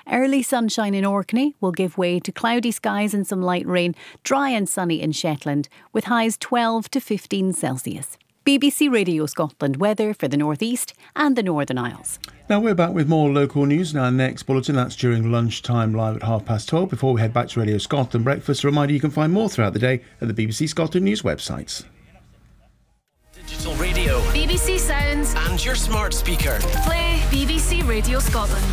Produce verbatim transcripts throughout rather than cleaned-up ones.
Early sunshine in Orkney will give way to cloudy skies and some light rain. Dry and sunny in Shetland with highs twelve to fifteen Celsius. B B C Radio Scotland weather for the North East and the Northern Isles. Now we're back with more local news in our next bulletin. That's during lunchtime, live at half past twelve. Before we head back to Radio Scotland Breakfast, a reminder you can find more throughout the day at the B B C Scotland News websites. Digital radio, B B C Sounds, and your smart speaker. Play B B C Radio Scotland.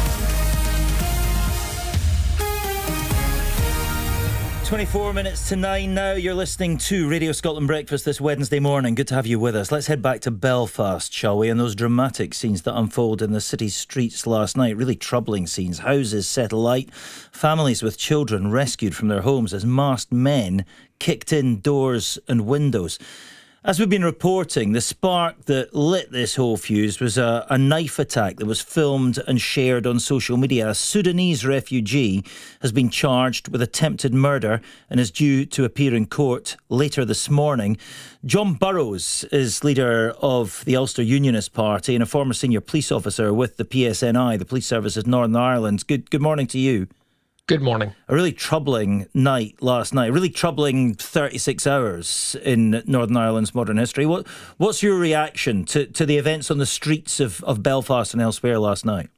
twenty-four minutes to nine now. You're listening to Radio Scotland Breakfast this Wednesday morning. Good to have you with us. Let's head back to Belfast, shall we? And those dramatic scenes that unfold in the city's streets last night. Really troubling scenes. Houses set alight. Families with children rescued from their homes as masked men kicked in doors and windows. As we've been reporting, the spark that lit this whole fuse was a, a knife attack that was filmed and shared on social media. A Sudanese refugee has been charged with attempted murder and is due to appear in court later this morning. John Burrows is leader of the Ulster Unionist Party and a former senior police officer with the P S N I, the Police Service of Northern Ireland. Good, good morning to you. Good morning. A really troubling night last night, really troubling thirty-six hours in Northern Ireland's modern history. What What's your reaction to, to the events on the streets of, of Belfast and elsewhere last night?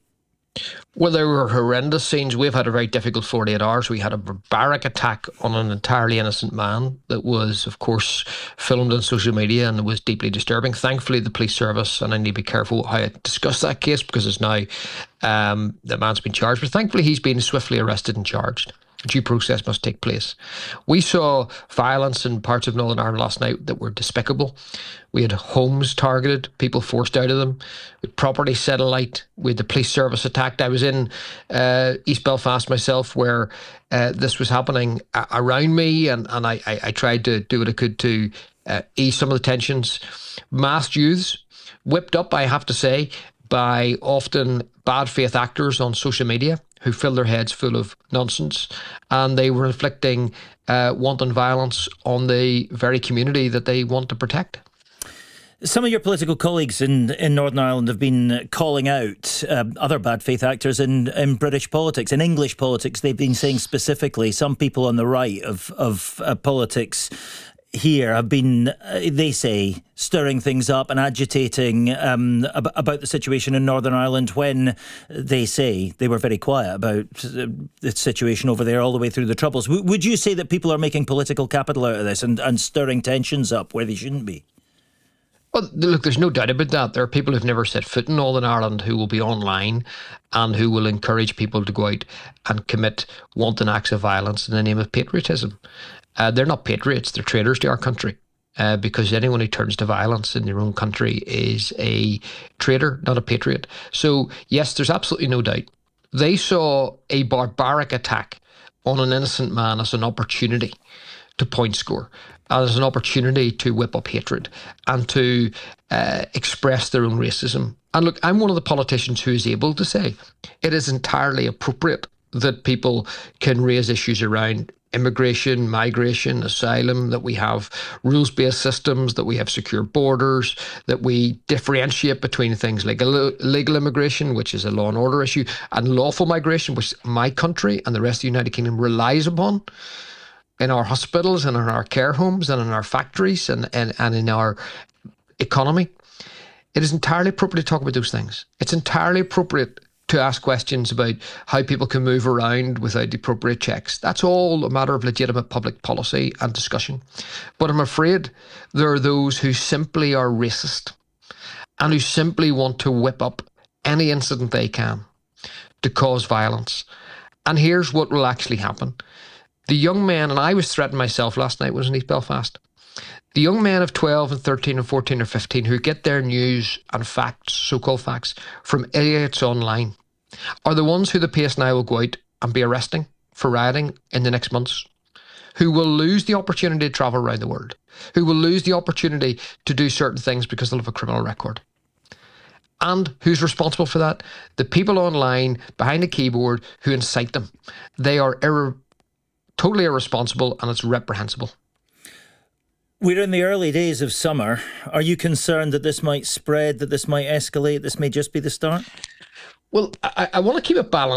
Well, there were horrendous scenes. We've had a very difficult forty-eight hours. We had a barbaric attack on an entirely innocent man that was, of course, filmed on social media and was deeply disturbing. Thankfully, the police service, and I need to be careful how I discuss that case because it's now um, the man's been charged, but thankfully he's been swiftly arrested and charged. Due process must take place. We saw violence in parts of Northern Ireland last night that were despicable. We had homes targeted, people forced out of them, with property set alight, with the police service attacked. I was in uh, East Belfast myself where uh, this was happening a- around me, and, and I, I, I tried to do what I could to uh, ease some of the tensions. Masked youths, whipped up, I have to say, by often bad faith actors on social media who fill their heads full of nonsense, and they were inflicting uh, wanton violence on the very community that they want to protect. Some of your political colleagues in, in Northern Ireland have been calling out um, other bad faith actors in, in British politics, in English politics. They've been saying specifically, some people on the right of, of uh, politics here have been, uh, they say, stirring things up and agitating um, ab- about the situation in Northern Ireland when they say they were very quiet about uh, the situation over there all the way through the Troubles. W- would you say that people are making political capital out of this and, and stirring tensions up where they shouldn't be? Well, look, there's no doubt about that. There are people who've never set foot in Northern Ireland who will be online and who will encourage people to go out and commit wanton acts of violence in the name of patriotism. Uh, they're not patriots, they're traitors to our country. Uh, because anyone who turns to violence in their own country is a traitor, not a patriot. So, yes, there's absolutely no doubt. They saw a barbaric attack on an innocent man as an opportunity to point score, as an opportunity to whip up hatred and to uh, express their own racism. And look, I'm one of the politicians who is able to say it is entirely appropriate that people can raise issues around immigration, migration, asylum, that we have rules-based systems, that we have secure borders, that we differentiate between things like illegal immigration, which is a law and order issue, and lawful migration, which my country and the rest of the United Kingdom relies upon in our hospitals and in our care homes and in our factories and, and, and in our economy. It is entirely appropriate to talk about those things. It's entirely appropriate to ask questions about how people can move around without the appropriate checks. That's all a matter of legitimate public policy and discussion. But I'm afraid there are those who simply are racist and who simply want to whip up any incident they can to cause violence. And here's what will actually happen. The young men, and I was threatened myself last night when I was in East Belfast, the young men of twelve and thirteen and fourteen or fifteen who get their news and facts, so-called facts, from idiots online are the ones who the P S N I will go out and be arresting for rioting in the next months, who will lose the opportunity to travel around the world, who will lose the opportunity to do certain things because they'll have a criminal record. And who's responsible for that? The people online behind a keyboard who incite them. They are irre- totally irresponsible, and it's reprehensible. We're in the early days of summer. Are you concerned that this might spread, that this might escalate, this may just be the start? Well, I, I want to keep it balanced.